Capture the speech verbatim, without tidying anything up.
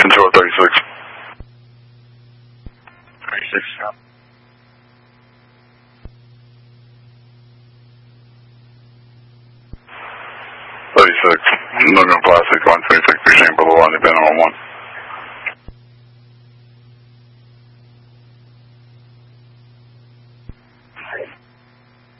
Control thirty-six. thirty-six, yeah. thirty-six. Looking for six one twenty-six, Beijing Boulevard, independent on one.